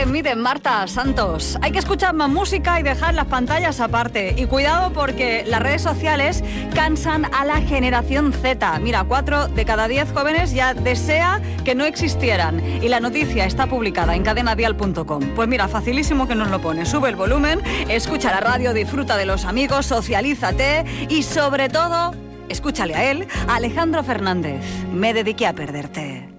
en mí de Marta Santos. Hay que escuchar más música y dejar las pantallas aparte. Y cuidado porque las redes sociales cansan a la generación Z. Mira, 4 de cada 10 jóvenes ya desea que no existieran. Y la noticia está publicada en cadenadial.com. Pues mira, facilísimo que nos lo pone. Sube el volumen, escucha la radio, disfruta de los amigos, socialízate y sobre todo, escúchale a él, a Alejandro Fernández. Me dediqué a perderte.